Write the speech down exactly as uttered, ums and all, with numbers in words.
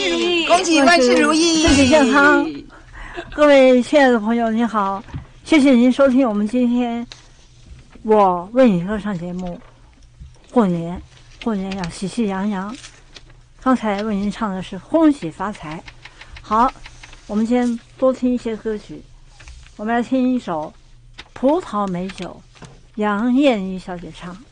事如意， 恭喜万事如意， 身体健康。各位亲爱的朋友，你好，谢谢您收听我们今天我为你歌唱节目。过年，过年要喜气洋洋。刚才为您唱的是恭喜发财。好，我们先多听一些歌曲。我们来听一首《葡萄美酒》，杨燕妮小姐唱。